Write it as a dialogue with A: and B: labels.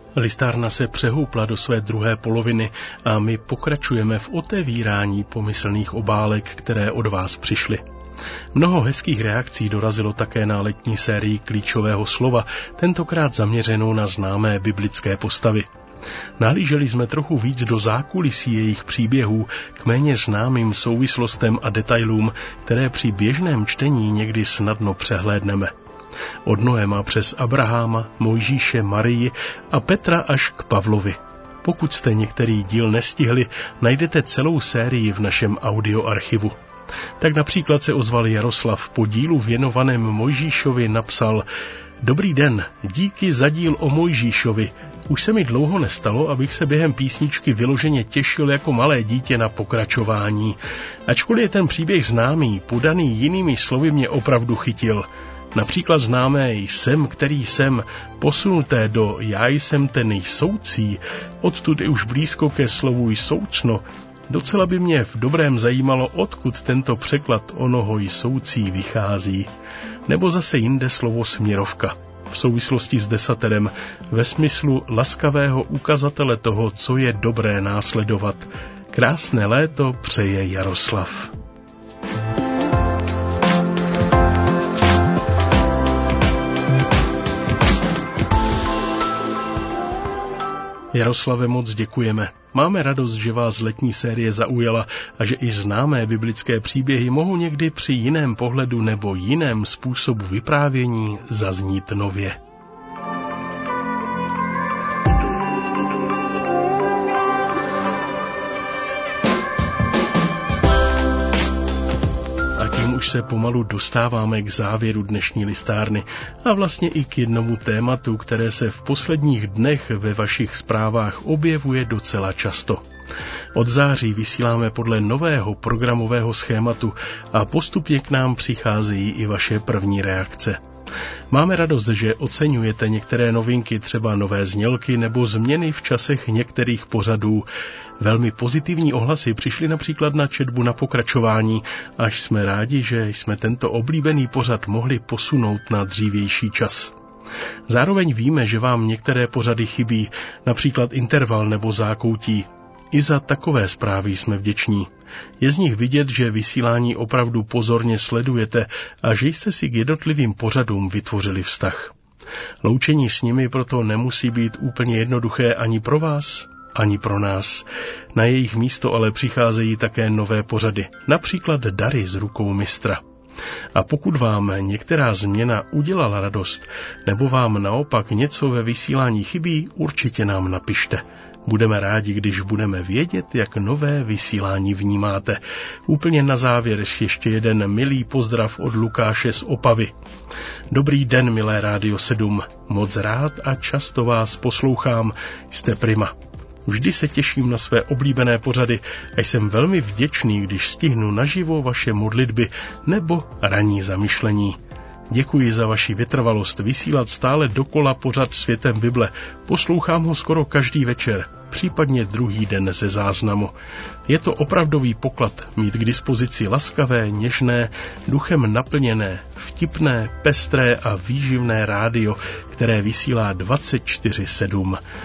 A: Listárna se přehoupla do své druhé poloviny a my pokračujeme v otevírání pomyslných obálek, které od vás přišly. Mnoho hezkých reakcí dorazilo také na letní sérii klíčového slova, tentokrát zaměřenou na známé biblické postavy. Nahlíželi jsme trochu víc do zákulisí jejich příběhů, k méně známým souvislostem a detailům, které při běžném čtení někdy snadno přehlédneme. Od Noema přes Abraháma, Mojžíše, Marii a Petra až k Pavlovi. Pokud jste některý díl nestihli, najdete celou sérii v našem audioarchivu. Tak například se ozval Jaroslav, po dílu věnovaném Mojžíšovi napsal: Dobrý den, díky za díl o Mojžíšovi. Už se mi dlouho nestalo, abych se během písničky vyloženě těšil jako malé dítě na pokračování. Ačkoliv je ten příběh známý, podaný jinými slovy mě opravdu chytil. Například známé jsem, který jsem, posunuté do já jsem ten jsoucí, odtud je už blízko ke slovu jsoucno. Docela by mě v dobrém zajímalo, odkud tento překlad onoho jsoucí vychází. Nebo zase jinde slovo směrovka, v souvislosti s desaterem, ve smyslu laskavého ukazatele toho, co je dobré následovat. Krásné léto přeje Jaroslav. Jaroslave, moc děkujeme. Máme radost, že vás letní série zaujala a že i známé biblické příběhy mohou někdy při jiném pohledu nebo jiném způsobu vyprávění zaznít nově. Už se pomalu dostáváme k závěru dnešní listárny a vlastně i k jednomu tématu, které se v posledních dnech ve vašich zprávách objevuje docela často. Od září vysíláme podle nového programového schématu a postupně k nám přicházejí i vaše první reakce. Máme radost, že oceňujete některé novinky, třeba nové znělky nebo změny v časech některých pořadů. Velmi pozitivní ohlasy přišly například na četbu na pokračování, až jsme rádi, že jsme tento oblíbený pořad mohli posunout na dřívější čas. Zároveň víme, že vám některé pořady chybí, například interval nebo zákoutí. I za takové zprávy jsme vděční. Je z nich vidět, že vysílání opravdu pozorně sledujete a že jste si k jednotlivým pořadům vytvořili vztah. Loučení s nimi proto nemusí být úplně jednoduché ani pro vás, ani pro nás. Na jejich místo ale přicházejí také nové pořady, například Dary z rukou mistra. A pokud vám některá změna udělala radost, nebo vám naopak něco ve vysílání chybí, určitě nám napište. Budeme rádi, když budeme vědět, jak nové vysílání vnímáte. Úplně na závěr ještě jeden milý pozdrav od Lukáše z Opavy. Dobrý den, milé Rádio 7. Moc rád a často vás poslouchám. Jste prima. Vždy se těším na své oblíbené pořady a jsem velmi vděčný, když stihnu naživo vaše modlitby nebo ranní zamyšlení. Děkuji za vaši vytrvalost vysílat stále dokola pořad Světem Bible. Poslouchám ho skoro každý večer, případně druhý den ze záznamu. Je to opravdový poklad mít k dispozici laskavé, něžné, duchem naplněné, vtipné, pestré a výživné rádio, které vysílá 24/7.